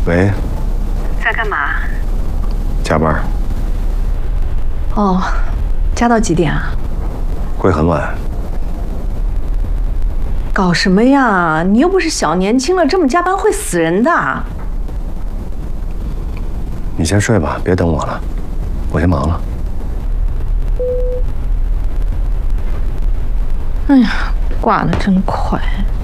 喂， 在干嘛？ 加班。 哦，加到几点啊？ 会很晚。 搞什么呀？你又不是小年轻了，这么加班会死人的。 你先睡吧，别等我了，我先忙了。 哎呀，挂得真快。